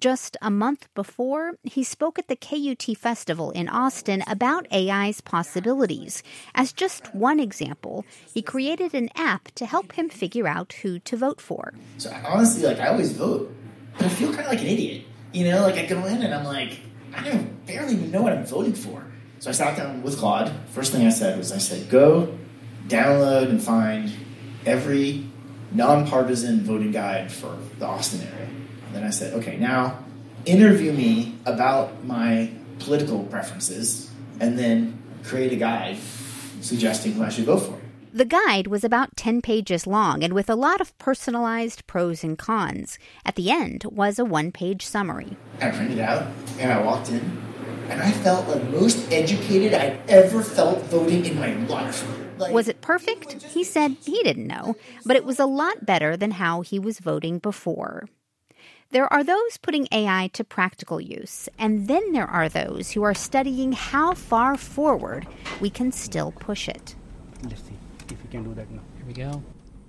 Just a month before, he spoke at the KUT Festival in Austin about AI's possibilities. As just one example, he created an app to help him figure out who to vote for. So honestly, I always vote, but I feel kind of like an idiot. I go in and I'm like, I barely even know what I'm voting for. So I sat down with Claude. First thing I said was, go download and find every nonpartisan voting guide for the Austin area. And then I said, okay, now interview me about my political preferences and then create a guide suggesting who I should vote for. The guide was about 10 pages long and with a lot of personalized pros and cons. At the end was a one-page summary. I printed it out and I walked in and I felt the most educated I'd ever felt voting in my life. Was it perfect? He said he didn't know, but it was a lot better than how he was voting before. There are those putting AI to practical use, and then there are those who are studying how far forward we can still push it. Let's see if we can do that now. Here we go.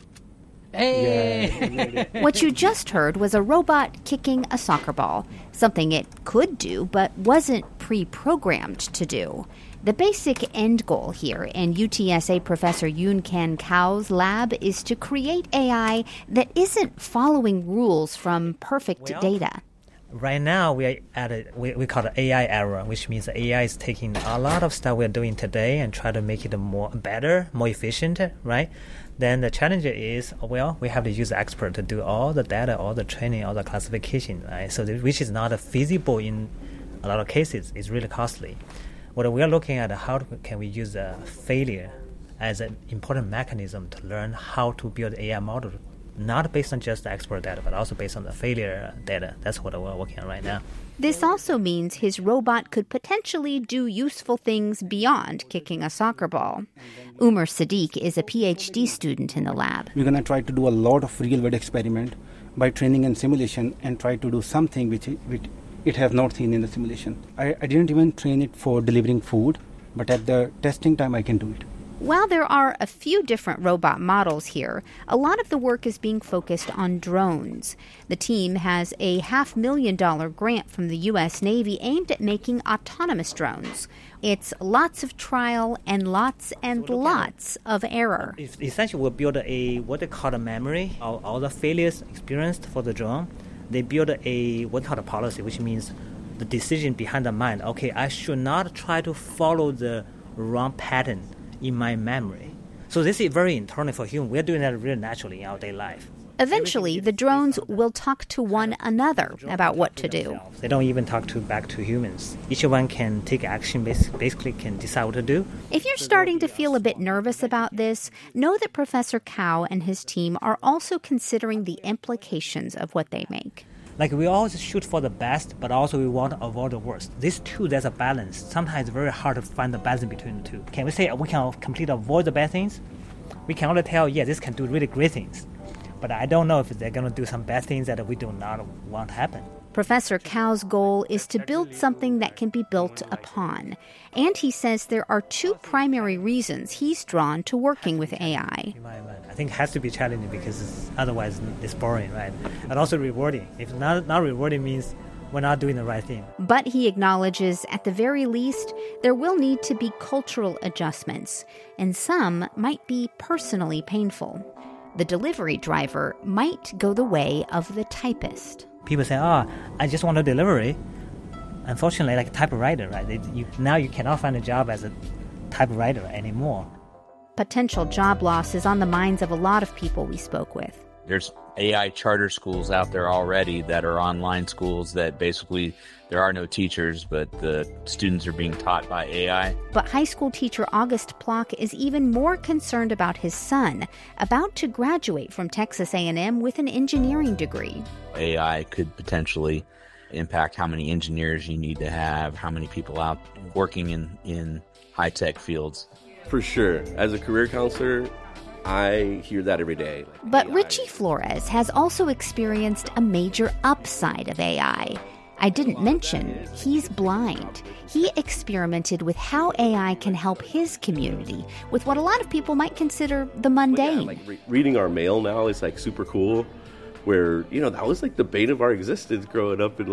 Hey! Yeah. What you just heard was a robot kicking a soccer ball, something it could do but wasn't pre-programmed to do. The basic end goal here in UTSA professor Yoon Kan Kao's lab is to create AI that isn't following rules from perfect data. Right now, we are at we call it AI era, which means the AI is taking a lot of stuff we're doing today and try to make it better, more efficient, right? Then the challenge is, we have to use the expert to do all the data, all the training, all the classification, right? So which is not feasible in a lot of cases. It's really costly. What we are looking at, how can we use failure as an important mechanism to learn how to build AI model, not based on just the expert data, but also based on the failure data. That's what we're working on right now. This also means his robot could potentially do useful things beyond kicking a soccer ball. Umar Sadiq is a PhD student in the lab. We're going to try to do a lot of real-world experiment by training and simulation and try to do something which it has not seen in the simulation. I didn't even train it for delivering food, but at the testing time I can do it. While there are a few different robot models here, a lot of the work is being focused on drones. The team has a $500,000 grant from the U.S. Navy aimed at making autonomous drones. It's lots of trial and lots of error. Essentially, we'll build what they call a memory of all the failures experienced for the drone. They build what called a policy, which means the decision behind the mind. Okay, I should not try to follow the wrong pattern in my memory. So this is very internal for humans. We're doing that really naturally in our daily life. Eventually, the drones will talk to one another about what to do. They don't even talk back to humans. Each one can take action, basically can decide what to do. If you're starting to feel a bit nervous about this, know that Professor Kao and his team are also considering the implications of what they make. We always shoot for the best, but also we want to avoid the worst. These two, there's a balance. Sometimes it's very hard to find the balance between the two. Can we say we can completely avoid the bad things? We can only tell, this can do really great things. But I don't know if they're going to do some bad things that we do not want to happen. Professor Kao's goal is to build something that can be built upon. And he says there are two primary reasons he's drawn to working with AI. I think it has to be challenging because otherwise it's boring, right? And also rewarding. If not rewarding means we're not doing the right thing. But he acknowledges at the very least there will need to be cultural adjustments, and some might be personally painful. The delivery driver might go the way of the typist. People say, I just want a delivery. Unfortunately, like a typewriter, right? Now you cannot find a job as a typewriter anymore. Potential job loss is on the minds of a lot of people we spoke with. There's AI charter schools out there already that are online schools that basically there are no teachers, but the students are being taught by AI. But high school teacher August Plock is even more concerned about his son, about to graduate from Texas A&M with an engineering degree. AI could potentially impact how many engineers you need to have, how many people out working in high-tech fields. For sure. As a career counselor, I hear that every day. But Richie Flores has also experienced a major upside of AI. I didn't mention he's blind. He experimented with how AI can help his community with what a lot of people might consider the mundane. Reading our mail now is super cool, where, that was the bane of our existence growing up in